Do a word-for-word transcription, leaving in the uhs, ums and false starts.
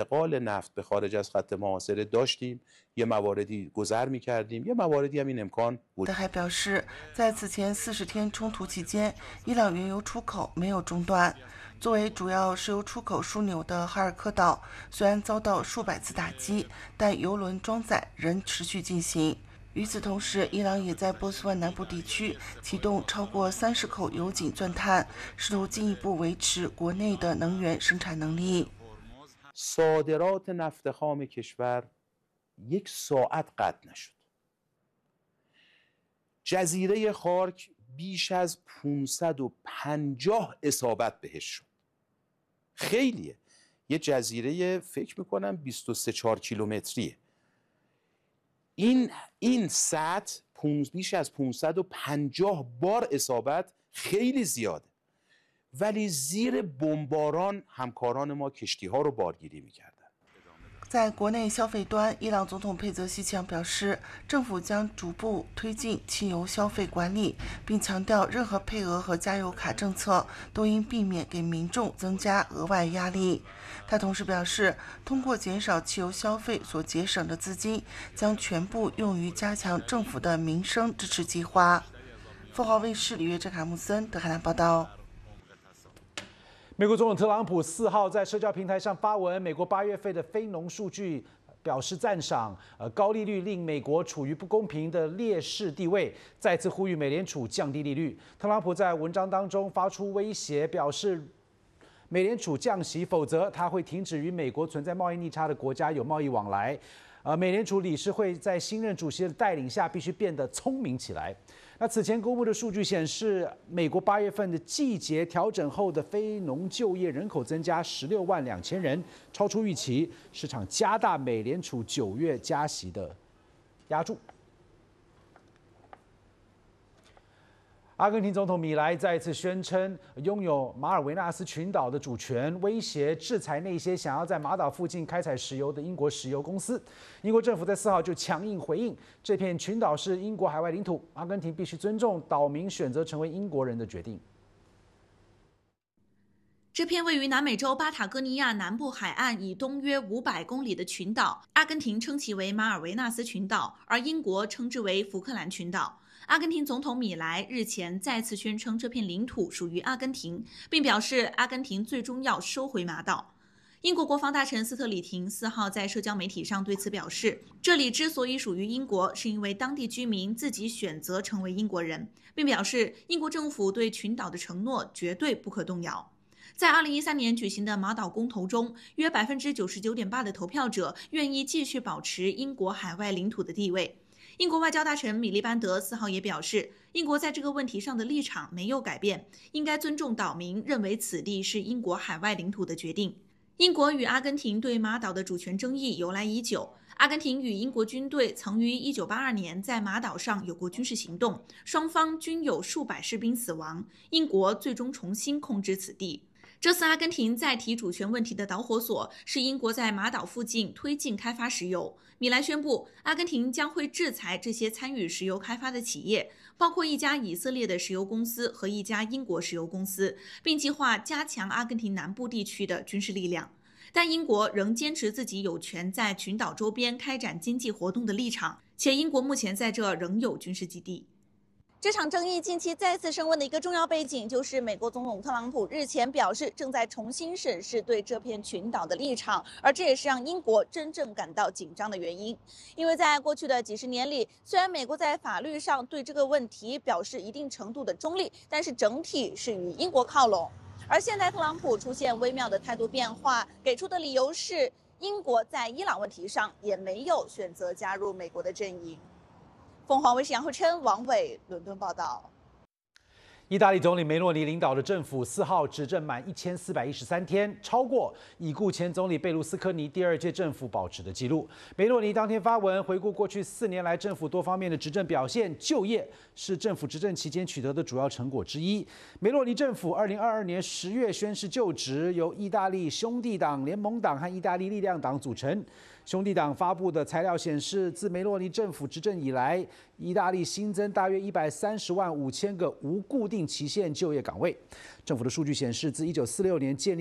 انتقال نفت به خارج از خط محاصره داشتیم یه مواردی گذر می‌کردیم یه مواردی هم این امکان بود 还表示，在此前四十天冲突期间，伊朗原油出口没有中断。作为主要石油出口枢纽的哈尔科岛，虽然遭到数百次打击，但油轮装载仍持续进行。与此同时，伊朗也在波斯湾南部地区启动超过三十口油井钻探，试图进一步维持国内的能源生产能力。 صادرات نفت خام کشور یک ساعت قطع نشد. جزیره خارک بیش از پانصد و پنجاه اصابت بهش شد. خیلیه. یه جزیره فکر میکنم بیست و سه چهار کیلومتریه. این این سطح بیش از پانصد و پنجاه بار اصابت خیلی زیاده. ولی زیر بمباران همکاران ما کشتی ها رو بارگیری میکردن. 在国内消费端，伊朗总统佩泽西强表示，政府将逐步推进汽油消费管理，并强调任何配额和加油卡政策都应避免给民众增加额外压力。他同时表示，通过减少汽油消费所节省的资金，将全部用于加强政府的民生支持计划。凤凰卫视里约詹卡穆森德黑兰报道。 美国总统特朗普四号在社交平台上发文，美国八月份的非农数据表示赞赏，呃，高利率令美国处于不公平的劣势地位，再次呼吁美联储降低利率。特朗普在文章当中发出威胁，表示美联储降息，否则他会停止与美国存在贸易逆差的国家有贸易往来。呃，美联储理事会在新任主席的带领下，必须变得聪明起来。那此前公布的数据显示，美国八月份的季节调整后的非农就业人口增加十六万两千人，超出预期，市场加大美联储九月加息的压注。阿根廷总统米莱再次宣称拥有马尔维纳斯群岛的主权，威胁制裁那些想要在马岛附近开采石油的英国石油公司。英国政府在四号就强硬回应，这片群岛是英国海外领土，阿根廷必须尊重岛民选择成为英国人的决定。 这片位于南美洲巴塔哥尼亚南部海岸以东约五百公里的群岛，阿根廷称其为马尔维纳斯群岛，而英国称之为福克兰群岛。阿根廷总统米莱日前再次宣称这片领土属于阿根廷，并表示阿根廷最终要收回马岛。英国国防大臣斯特里廷四号在社交媒体上对此表示，这里之所以属于英国，是因为当地居民自己选择成为英国人，并表示英国政府对群岛的承诺绝对不可动摇。在二零一三年举行的马岛公投中，约 百分之九十九点八 的投票者愿意继续保持英国海外领土的地位。英国外交大臣米利班德四号也表示，英国在这个问题上的立场没有改变，应该尊重岛民认为此地是英国海外领土的决定。英国与阿根廷对马岛的主权争议由来已久，阿根廷与英国军队曾于一九八二年在马岛上有过军事行动，双方均有数百士兵死亡，英国最终重新控制此地。这次阿根廷再提主权问题的导火索是英国在马岛附近推进开发石油。米莱宣布，阿根廷将会制裁这些参与石油开发的企业，包括一家以色列的石油公司和一家英国石油公司，并计划加强阿根廷南部地区的军事力量。但英国仍坚持自己有权在群岛周边开展经济活动的立场，且英国目前在这仍有军事基地。 这场争议近期再次升温的一个重要背景，就是美国总统特朗普日前表示正在重新审视对这片群岛的立场，而这也是让英国真正感到紧张的原因。因为在过去的几十年里，虽然美国在法律上对这个问题表示一定程度的中立，但是整体是与英国靠拢。而现在特朗普出现微妙的态度变化，给出的理由是英国在伊朗问题上也没有选择加入美国的阵营。凤凰卫视杨慧琛、王伟伦敦报道。 意大利总理梅洛尼领导的政府四号执政满一千四百一十三天，超过已故前总理贝卢斯科尼第二届政府保持的纪录。梅洛尼当天发文回顾过去四年来政府多方面的执政表现，就业是政府执政期间取得的主要成果之一。梅洛尼政府二零二二年十月宣誓就职，由意大利兄弟党、联盟党和意大利力量党组成。兄弟党发布的材料显示，自梅洛尼政府执政以来，意大利新增大约一百三十万五千个无固定期限就业岗位。政府的数据显示，自一九四六年建立